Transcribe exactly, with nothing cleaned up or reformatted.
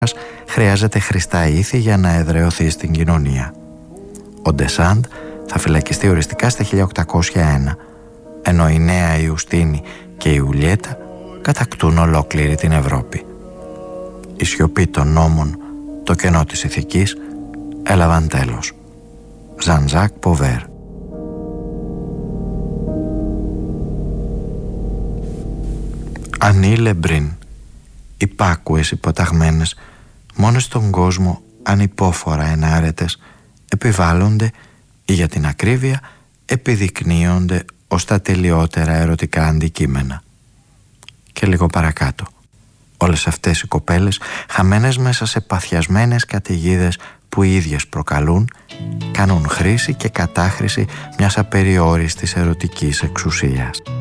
χρειάζεται χρηστά ήθη για να εδραιωθεί στην κοινωνία. Ο Ντεσάντ θα φυλακιστεί οριστικά στα χίλια οκτακόσια ένα, ενώ η Νέα Ιουστίνη και η Ουλιέτα κατακτούν ολόκληρη την Ευρώπη. Η σιωπή των νόμων, το κενό της ηθικής έλαβαν τέλος. Ζαν-Ζακ Ποβέρ. Ανή Λεμπρίν. Υπάκουες υποταγμένες, μόνες στον κόσμο ανυπόφορα ενάρετες, επιβάλλονται ή για την ακρίβεια επιδεικνύονται ως τα τελειότερα ερωτικά αντικείμενα. Και λίγο παρακάτω, όλες αυτές οι κοπέλες, χαμένες μέσα σε παθιασμένες καταιγίδες που οι ίδιες προκαλούν, κάνουν χρήση και κατάχρηση μιας απεριόριστης ερωτικής εξουσίας.